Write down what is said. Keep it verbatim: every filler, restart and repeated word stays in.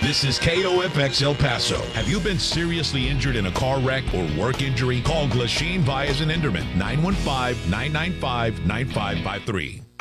This is K O F X El Paso. Have you been seriously injured in a car wreck or work injury? Call Glasheen Baez and Enderman, nine one five, nine nine five, nine five five three.